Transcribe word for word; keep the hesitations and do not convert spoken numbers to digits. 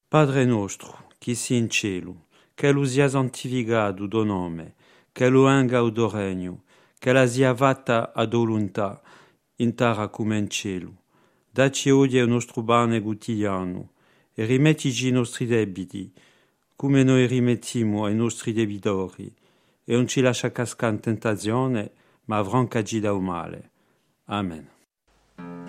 Padre nostro, chi si in cielo, che lo sia santificato do nome, che lo venga o do regno, che la sia fatta a do volontà, in terra come in cielo. Dacci oggi il nostro pane quotidiano, e rimettici i nostri debiti, come noi rimettiamo ai nostri debitori, e non ci lascia cascare in tentazione, ma avrancaci dal male. Amen.